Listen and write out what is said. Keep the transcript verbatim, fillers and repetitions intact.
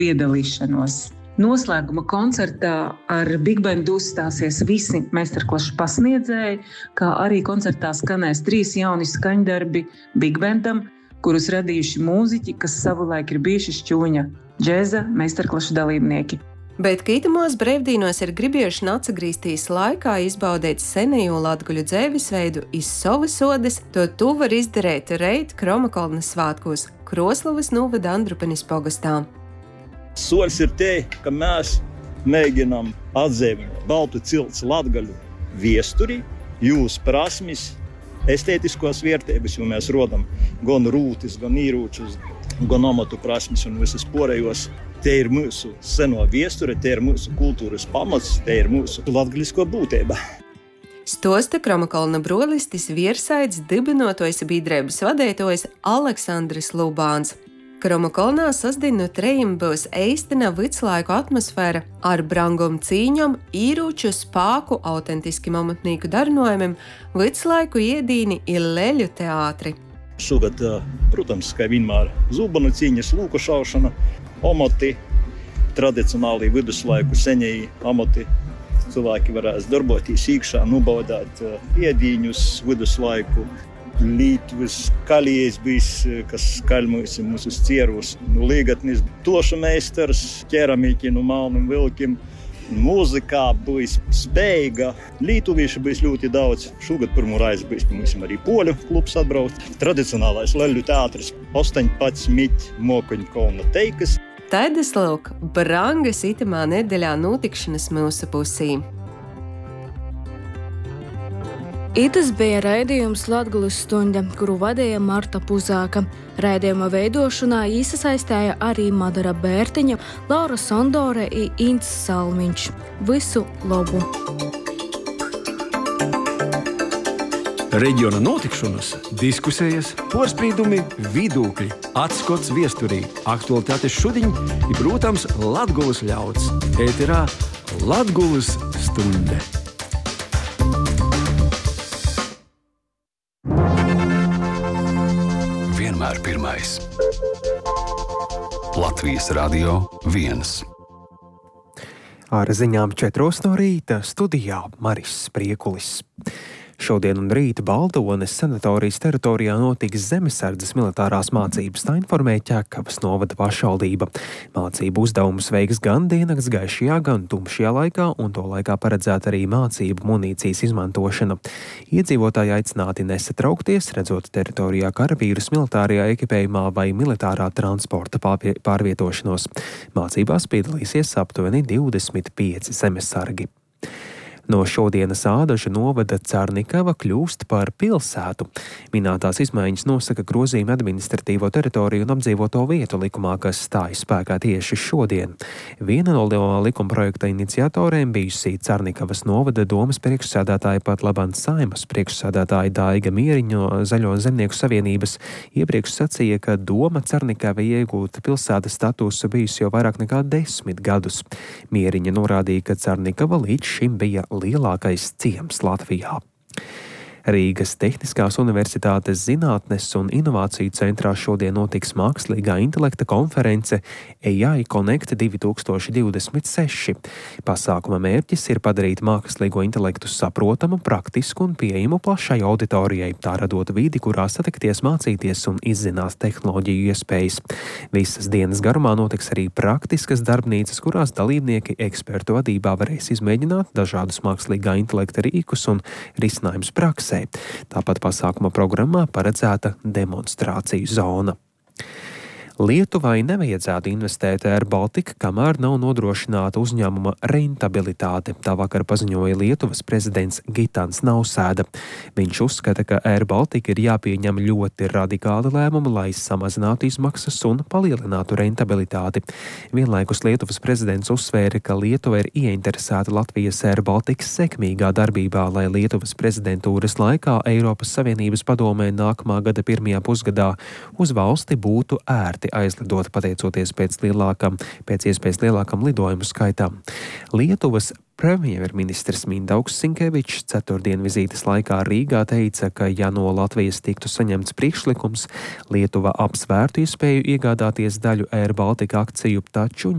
piedalīšanos. Noslēguma koncertā ar Big Bandu uzstāsies visi meistarklašu pasniedzēji, kā arī koncertā skanēs trīs jauni skaņdarbi Big Bandam, kurus radījuši mūziķi, kas savulaik ir bijuši Šķūņa džēza meistarklašu dalībnieki. Bet kitamos brīvdīnos ir gribieši atsagrīstīs laikā izbaudīt senējo latguļu dzēvisveidu iz sovas odes, to tu var izdarēt reit Kromakolnas svātkos, Kroslavas novada Andrupenis pogastā. Soļs ir te, ka mēs mēģinām atzīmēt baltu cilts latgaļu viesturi, jūs prasmis, estētiskos vērtības, jo mēs rodam gan rūtis, gan īrūčus, gan amatu prasmis un visas porējos. Te ir mūsu seno viesture, te ir mūsu kultūras pamats, te ir mūsu latgaļisko būtība. Stosta Kromakolna brolistis Viersaids dibinotojas biedrības vadētojas Aleksandris Lubāns. Kromakolnā sasdien trejiem būs eistina viclaiku atmosfēra ar brangom cīņom, īrūču spāku, autentiskim amatnīku darnojumiem, viclaiku iedīni ir leļu teātri. Šogad, protams, kā vienmēr, zūbanu cīņas, lūku šaušana, amati, tradicionāli viduslaiku seņēji amati. Cilvēki varēs darboties iekšā, nobaudāt iedīņus viduslaiku. Lītvas kaļies bijis, kas skaļmūs mūsu cierus. Nu, līgatnis tošu meistars, ķeramīki no Malnim Vilkim. Mūzikā bijis spējīga. Lītuvieši bijis ļoti daudz. Šogad pirmo reizi bijis, piemēram, arī poļu klubs atbraukt. Tradicionālais leļu teātris astoņpadsmit mokoņu kolna teikas. Taidas lūk, brangas itamā nedēļā notikšanas mūsu pusī. Itas bija raidījums Latgulis stunda, kuru vadīja Marta Puzāka. Raidījuma veidošanā iesaistēja arī Madara Bērtiņa, Laura Sondore un Ints Salmiņš. Visu labu! Reģiona notikšanas, diskusijas, porspīdumi, vidūkļi, atskots viesturī, aktualitātes šudiņ un, protams, Latgulis ļauds. Ēterā Latgulis stunde. Vienmēr pirmais. Latvijas radio viens. Ar ziņām četros no rīta studijā Maris Spriekulis. Šodien un rīt Baldones sanatorijas teritorijā notiks zemesardzes militārās mācības, tā informē Ķekavas novada pašvaldība. Mācību uzdevumus veiks gan diennakts gaišajā, gan tumšajā laikā, un to laikā paredzēta arī mācību munīcijas izmantošana. Iedzīvotāji aicināti nesatraukties, redzot teritorijā karavīrus militārajā ekipējumā vai militārā transporta pārvietošanos. Mācībās piedalīsies aptuveni divdesmit pieci zemesargi. No šodienas Ādaža novada Carnikava kļūst par pilsētu. Minētās izmaiņas nosaka grozījumi administratīvo teritoriju un apdzīvoto vietu likumā, kas stājas spēkā tieši šodien. Viena no likuma projekta iniciatoriem bijusī Carnikavas novada domas priekšsēdētāja pat labāk Saimas priekšsēdētāja Daiga Mieriņa no Zaļo zemnieku savienības iepriekš sacīja, ka doma Carnikava iegūta pilsētas statusu bijusi jau vairāk nekā desmit gadus. Mieriņa norādīja, ka Carnikava līdz šim bija lielākais ciems Latvijā. Rīgas Tehniskās universitātes zinātnes un inovāciju centrā šodien notiks mākslīgā intelekta konference A I Connect divi tūkstoši divdesmit seši. Pasākuma mērķis ir padarīt mākslīgo intelektu saprotamu, praktisku un pieejamu plašai auditorijai, tā radot vidi, kurā satikties, mācīties un izzināt tehnoloģiju iespējas. Visas dienas garumā notiks arī praktiskas darbnīcas, kurās dalībnieki ekspertu vadībā varēs izmēģināt dažādus mākslīgā intelekta rīkus un risinājumus praksē. Tāpat pasākuma programmā paredzēta demonstrāciju zona. Lietuvai nevajadzētu investēt Air Baltica, kamēr nav nodrošināta uzņēmuma rentabilitāte, tā vakar paziņoja Lietuvas prezidents Gitans Nausēda. Viņš uzskata, ka Air Baltica ir jāpieņem ļoti radikāli lēmumi, lai samazinātu izmaksas un palielinātu rentabilitāti. Vienlaikus Lietuvas prezidents uzsvēra, ka Lietuva ir ieinteresēta Latvijas Air Baltica sekmīgā darbībā, lai Lietuvas prezidentūras laikā Eiropas Savienības padomē nākamā gada pirmajā pusgadā uz valsti būtu ērti spērti aizlidot pateicoties pēc, lielākam, pēc iespējas lielākam lidojumu skaitam. Lietuvas premjerministrs Mindaugs Sinkevičs ceturtdien vizītes laikā Rīgā teica, ka ja no Latvijas tiktu saņemts priekšlikums, Lietuva apsvērtu iespēju iegādāties daļu Air Baltica akciju, taču